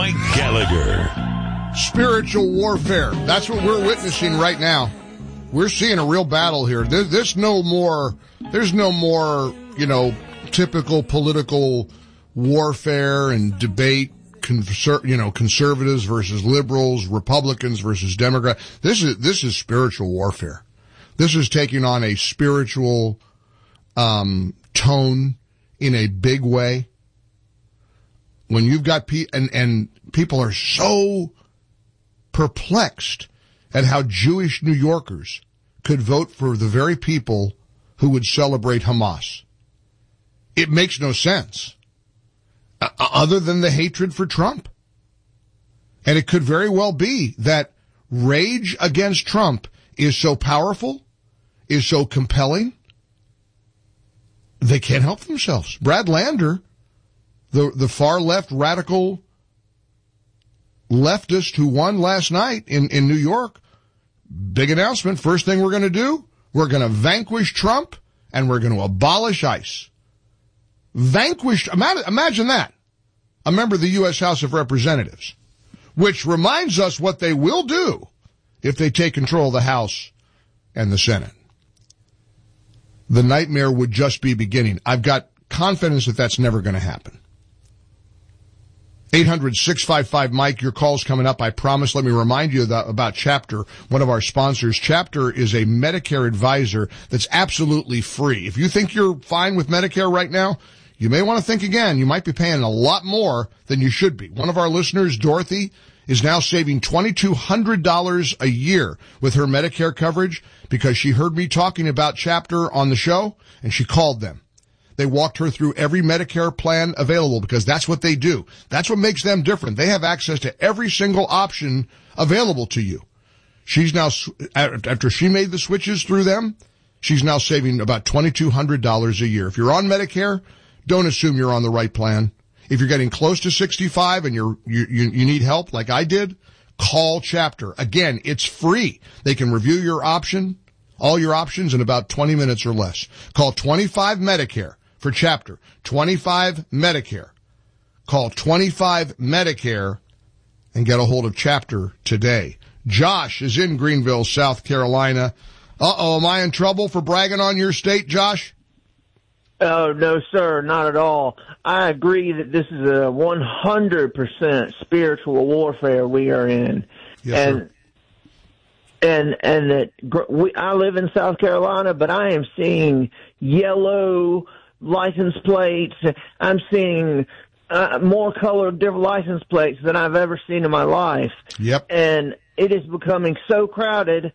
Mike Gallagher. Spiritual warfare. That's what we're witnessing right now. We're seeing a real battle here. There's no more, typical political warfare and debate, conservatives versus liberals, Republicans versus Democrats. This is spiritual warfare. This is taking on a spiritual, tone in a big way. When you've got and people are so perplexed at how Jewish New Yorkers could vote for the very people who would celebrate Hamas. It makes no sense, other than the hatred for Trump. And it could very well be that rage against Trump is so powerful, is so compelling, they can't help themselves. Brad Lander, the far-left radical leftist who won last night in New York, big announcement. First thing we're going to do, we're going to vanquish Trump and we're going to abolish ICE. Vanquished, imagine that. A member of the U.S. House of Representatives, which reminds us what they will do if they take control of the House and the Senate. The nightmare would just be beginning. I've got confidence that that's never going to happen. 800-655-Mike, your call's coming up, I promise. Let me remind you about Chapter, one of our sponsors. Chapter is a Medicare advisor that's absolutely free. If you think you're fine with Medicare right now, you may want to think again. You might be paying a lot more than you should be. One of our listeners, Dorothy, is now saving $2,200 a year with her Medicare coverage because she heard me talking about Chapter on the show, and she called them. They walked her through every Medicare plan available because that's what they do. That's what makes them different. They have access to every single option available to you. She's now, after she made the switches through them, she's now saving about $2,200 a year. If you're on Medicare, don't assume you're on the right plan. If you're getting close to 65 and you need help like I did, call Chapter. Again, it's free. They can review your option, all your options in about 20 minutes or less. Call 25 Medicare. For Chapter, 25 Medicare. Call 25 Medicare and get a hold of Chapter today. Josh is in Greenville, South Carolina. Am I in trouble for bragging on your state, Josh? Oh, no, sir, not at all. I agree that this is a 100% spiritual warfare we are in. Yes, sir. And that I live in South Carolina, but I am seeing yellow license plates. I'm seeing more colored different license plates than I've ever seen in my life. Yep. And it is becoming so crowded.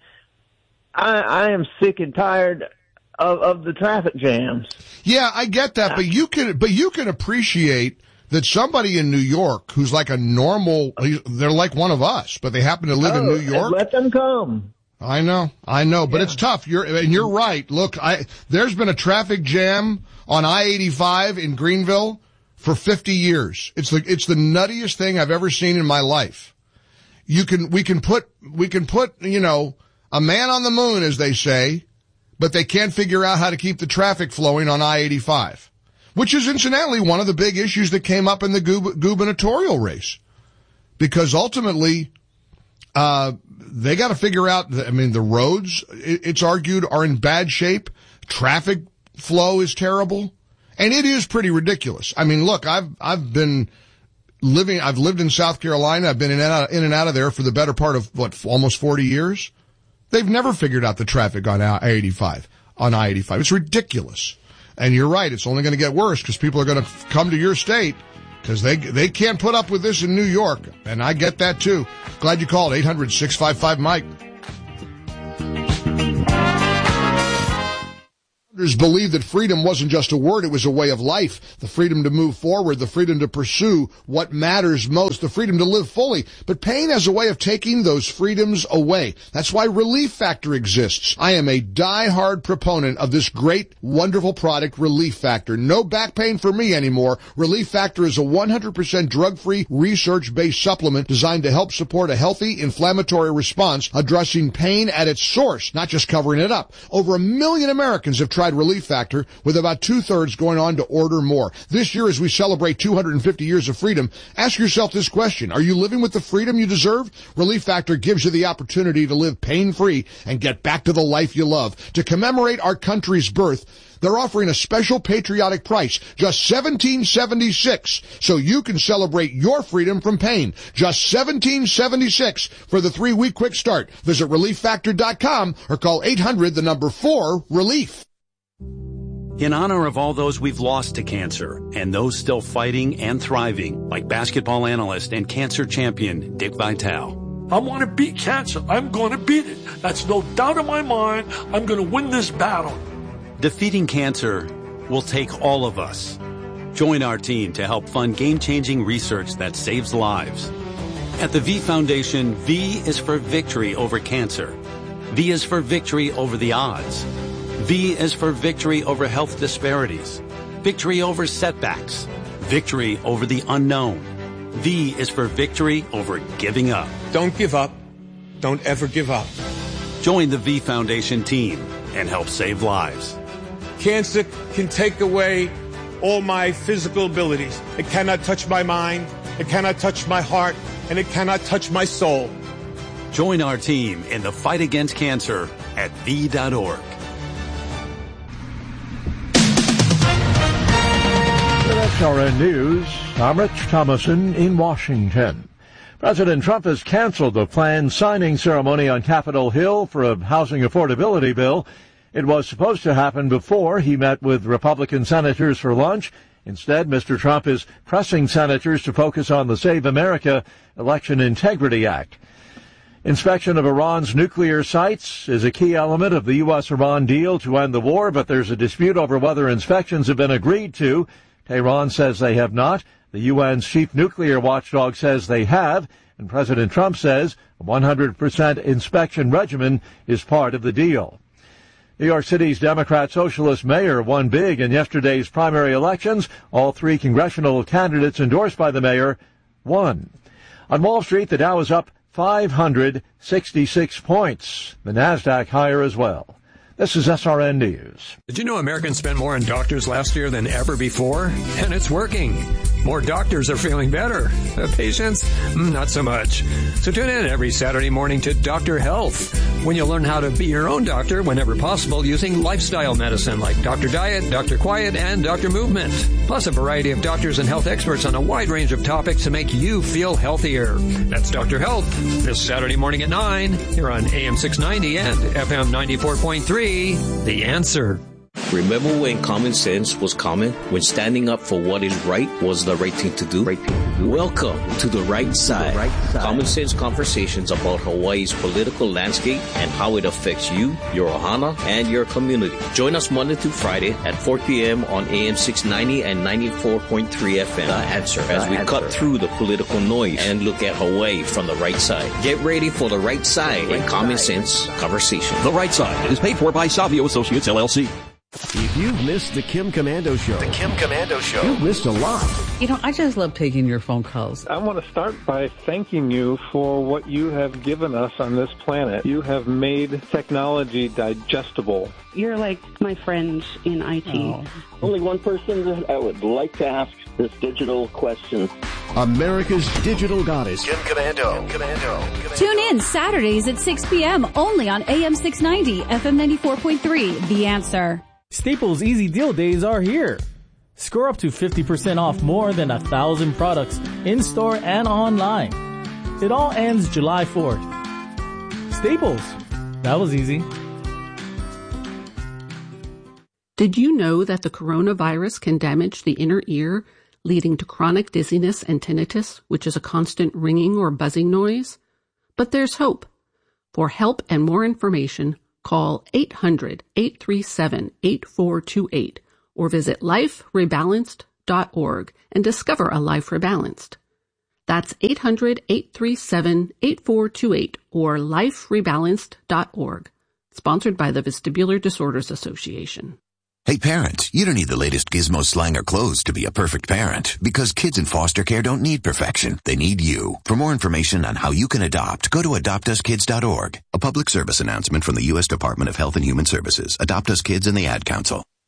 I am sick and tired of the traffic jams. Yeah, I get that, but you can appreciate that somebody in New York who's like a normal, they're like one of us, but they happen to live in New York. Let them come. I know, but It's tough. You're right. Look, there's been a traffic jam on I-85 in Greenville for 50 years. It's the nuttiest thing I've ever seen in my life. We can put, a man on the moon, as they say, but they can't figure out how to keep the traffic flowing on I-85, which is incidentally one of the big issues that came up in the gubernatorial race, because ultimately, they got to figure out, the roads, it's argued, are in bad shape. Traffic flow is terrible. And it is pretty ridiculous. Look, I've lived in South Carolina. I've been in and out of there for the better part of, almost 40 years. They've never figured out the traffic on I-85. It's ridiculous. And you're right. It's only going to get worse because people are going to come to your state because they can't put up with this in New York. And I get that, too. Glad you called. 800-655-Mike. Believe that freedom wasn't just a word, it was a way of life. The freedom to move forward, the freedom to pursue what matters most, the freedom to live fully. But pain has a way of taking those freedoms away. That's why Relief Factor exists. I am a die-hard proponent of this great, wonderful product, Relief Factor. No back pain for me anymore. Relief Factor is a 100% drug-free, research-based supplement designed to help support a healthy inflammatory response, addressing pain at its source, not just covering it up. Over 1 million Americans have tried certified Relief Factor, with about 2/3 going on to order more. This year, as we celebrate 250 years of freedom, ask yourself this question. Are you living with the freedom you deserve? Relief Factor gives you the opportunity to live pain-free and get back to the life you love. To commemorate our country's birth, they're offering a special patriotic price, just $17.76, so you can celebrate your freedom from pain. Just $17.76 for the 3-week quick start. Visit ReliefFactor.com or call 800-4-RELIEF. In honor of all those we've lost to cancer and those still fighting and thriving, like basketball analyst and cancer champion Dick Vitale. I want to beat cancer. I'm going to beat it. That's no doubt in my mind. I'm going to win this battle. Defeating cancer will take all of us. Join our team to help fund game-changing research that saves lives. At the V Foundation, V is for victory over cancer. V is for victory over the odds. V is for victory over health disparities, victory over setbacks, victory over the unknown. V is for victory over giving up. Don't give up. Don't ever give up. Join the V Foundation team and help save lives. Cancer can take away all my physical abilities. It cannot touch my mind, it cannot touch my heart, and it cannot touch my soul. Join our team in the fight against cancer at V.org. With SRN News, I'm Rich Thomason in Washington. President Trump has canceled the planned signing ceremony on Capitol Hill for a housing affordability bill. It was supposed to happen before he met with Republican senators for lunch. Instead, Mr. Trump is pressing senators to focus on the Save America Election Integrity Act. Inspection of Iran's nuclear sites is a key element of the U.S.-Iran deal to end the war, but there's a dispute over whether inspections have been agreed to. Tehran says they have not. The UN's chief nuclear watchdog says they have, and President Trump says a 100% inspection regimen is part of the deal. New York City's Democrat Socialist mayor won big in yesterday's primary elections. All 3 congressional candidates endorsed by the mayor won. On Wall Street, the Dow is up 566 points. The Nasdaq higher as well. This is SRN News. Did you know Americans spent more on doctors last year than ever before? And it's working. More doctors are feeling better. Patients? Not so much. So tune in every Saturday morning to Dr. Health, when you'll learn how to be your own doctor whenever possible using lifestyle medicine like Dr. Diet, Dr. Quiet, and Dr. Movement. Plus a variety of doctors and health experts on a wide range of topics to make you feel healthier. That's Dr. Health, this Saturday morning at 9, here on AM 690 and FM 94.3. The Answer. Remember when common sense was common? When standing up for what is right was the right thing to do? Welcome to The Right Side. Common sense conversations about Hawaii's political landscape and how it affects you, your ohana, and your community. Join us Monday through Friday at 4 p.m. on AM 690 and 94.3 FM. The Answer. As we cut through the political noise and look at Hawaii from the right side. Get ready for The Right Side and common sense conversation. The Right Side is paid for by Savio Associates, LLC. If you've missed the Kim Komando Show, you've missed a lot. You know, I just love taking your phone calls. I want to start by thanking you for what you have given us on this planet. You have made technology digestible. You're like my friend in IT. Oh. Only one person that I would like to ask this digital question. America's digital goddess, Kim Komando. Tune in Saturdays at 6 p.m. only on AM 690, FM 94.3, The Answer. Staples Easy Deal Days are here. Score up to 50% off more than 1,000 products in-store and online. It all ends July 4th. Staples. That was easy. Did you know that the coronavirus can damage the inner ear, leading to chronic dizziness and tinnitus, which is a constant ringing or buzzing noise? But there's hope. For help and more information, call 800-837-8428 or visit liferebalanced.org and discover a life rebalanced. That's 800-837-8428 or liferebalanced.org. Sponsored by the Vestibular Disorders Association. Hey parents, you don't need the latest gizmo, slang, or clothes to be a perfect parent, because kids in foster care don't need perfection. They need you. For more information on how you can adopt, go to adoptuskids.org. A public service announcement from the U.S. Department of Health and Human Services, Adopt Us Kids, and the Ad Council.